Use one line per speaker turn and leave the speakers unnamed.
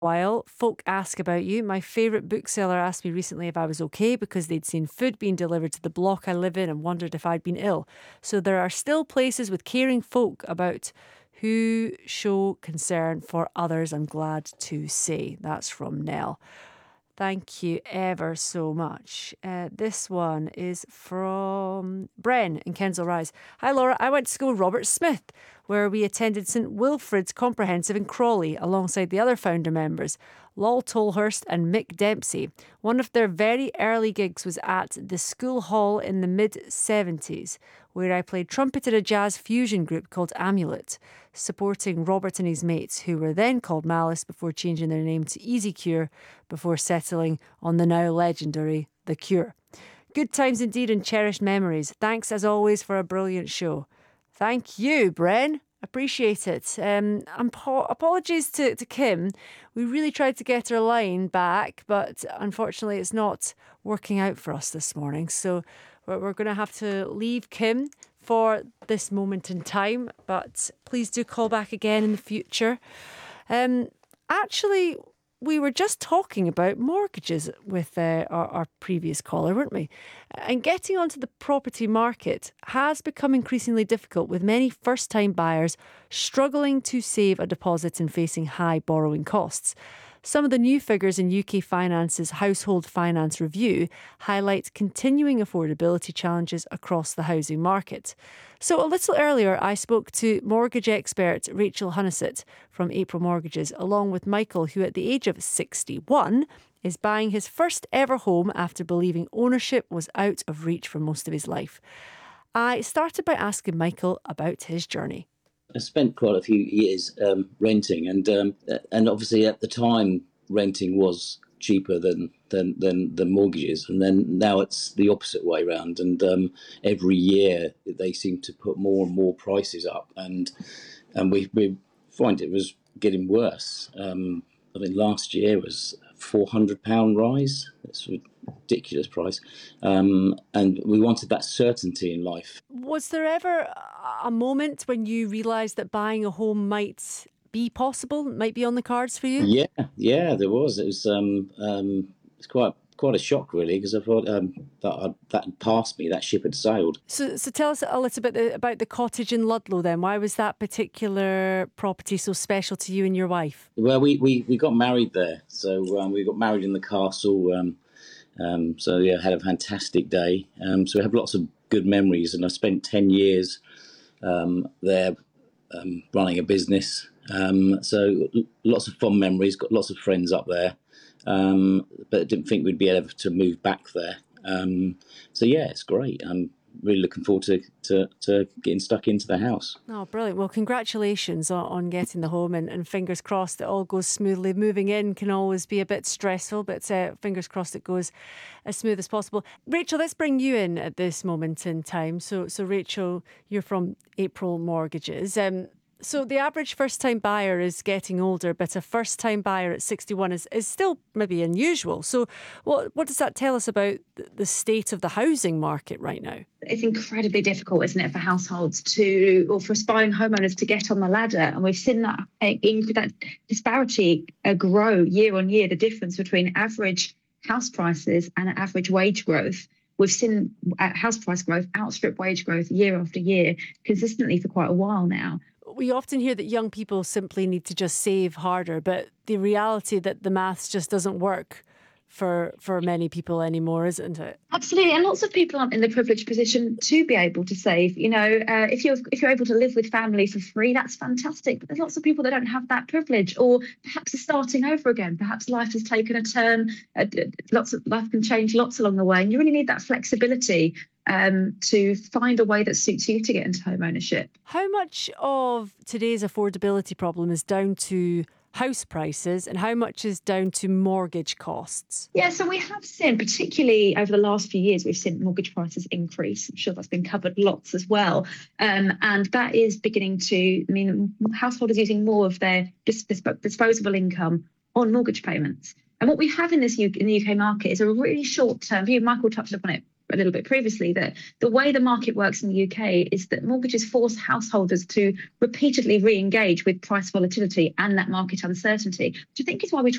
while. Folk ask about you. My favourite bookseller asked me recently if I was okay because they'd seen food being delivered to the block I live in and wondered if I'd been ill. So there are still places with caring folk about who show concern for others, I'm glad to say. That's from Nell. Thank you ever so much. This one is from Bren in Kensal Rise. Hi Laura, I went to school with Robert Smith, where we attended St Wilfrid's Comprehensive in Crawley alongside the other founder members, Lol Tolhurst and Mick Dempsey. One of their very early gigs was at the school hall in the mid-70s, where I played trumpet at a jazz fusion group called Amulet, supporting Robert and his mates, who were then called Malice before changing their name to Easy Cure, before settling on the now legendary The Cure. Good times indeed and cherished memories. Thanks as always for a brilliant show. Thank you, Bren. Appreciate it. Apologies to Kim. We really tried to get her line back, but unfortunately it's not working out for us this morning. So we're going to have to leave Kim for this moment in time, but please do call back again in the future. Actually, we were just talking about mortgages with our previous caller, weren't we? And getting onto the property market has become increasingly difficult, with many first-time buyers struggling to save a deposit and facing high borrowing costs. Some of the new figures in UK Finance's Household Finance Review highlight continuing affordability challenges across the housing market. So a little earlier, I spoke to mortgage expert Rachel Hunnessett from April Mortgages, along with Michael, who at the age of 61 is buying his first ever home after believing ownership was out of reach for most of his life. I started by asking Michael about his journey.
I spent quite a few years renting, and obviously at the time renting was cheaper than mortgages, and then now it's the opposite way around. And every year they seem to put more and more prices up, and we find it was getting worse. I mean, last year was £400 rise. It's a ridiculous price, and we wanted that certainty in life.
Was there ever a moment when you realised that buying a home might be possible, might be on the cards for you?
Yeah, there was. It was it's quite a shock, really, because I thought that had passed me, that ship had sailed.
So tell us a little bit about the cottage in Ludlow then. Why was that particular property so special to you and your wife?
Well, we got married there, so we got married in the castle. So yeah, had a fantastic day. So we have lots of good memories, and I spent 10 years there running a business. So lots of fond memories, got lots of friends up there, but didn't think we'd be able to move back there. So yeah, it's great. I'm really looking forward to getting stuck into the house.
Oh, brilliant. Well, congratulations on getting the home, and fingers crossed it all goes smoothly. Moving in can always be a bit stressful, but fingers crossed it goes as smooth as possible. Rachel, let's bring you in at this moment in time. So Rachel, you're from April Mortgages. So the average first-time buyer is getting older, but a first-time buyer at 61 is still maybe unusual. So what does that tell us about the state of the housing market right now?
It's incredibly difficult, isn't it, for households or for aspiring homeowners to get on the ladder. And we've seen that disparity grow year on year, the difference between average house prices and average wage growth. We've seen house price growth outstrip wage growth year after year consistently for quite a while now.
We often hear that young people simply need to just save harder, but the reality that the maths just doesn't work for many people anymore, isn't it?
Absolutely, and lots of people aren't in the privileged position to be able to save. You know, if you're able to live with family for free, that's fantastic. But there's lots of people that don't have that privilege, or perhaps are starting over again. Perhaps life has taken a turn. Life can change lots along the way, and you really need that flexibility to find a way that suits you to get into home ownership.
How much of today's affordability problem is down to house prices and how much is down to mortgage costs?
Yeah, so we have seen, particularly over the last few years, we've seen mortgage prices increase. I'm sure that's been covered lots as well. And that is beginning to mean householders using more of their disposable income on mortgage payments. And what we have in the UK market is a really short-term view. Michael touched upon it a little bit previously, that the way the market works in the UK is that mortgages force householders to repeatedly re-engage with price volatility and that market uncertainty, which I think is why we